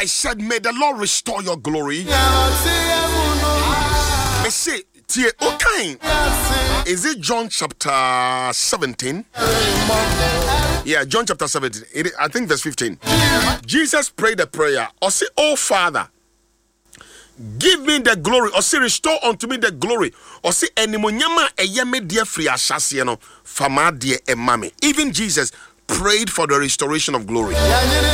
I said, may the Lord restore your glory. Me say, tie, okay. Is it John chapter 17? Yeah, John chapter 17. I think verse 15. Jesus prayed a prayer. Or say, oh Father, give me the glory. Or say, restore unto me the glory. Or say, enimonyama eyeme dear free ashasieno fama dear emame. Even Jesus prayed for the restoration of glory.